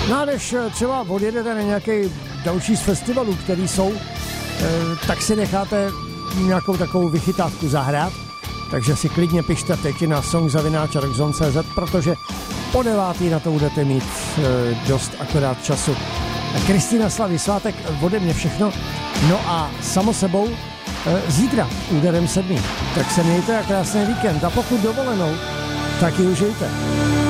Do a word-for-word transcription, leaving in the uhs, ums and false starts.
No a když třeba odjedete na nějaký další z festivalů, který jsou, tak si necháte nějakou takovou vychytávku zahrát, takže si klidně pište teď na song zavináč rockzone tečka cé zet, protože po devátý na to budete mít dost akorát času. Kristýna slaví svátek, ode mě všechno, no a samo sebou zítra, úderem sedmý. Tak se mějte a krásný víkend a pokud dovolenou, tak ji užijte.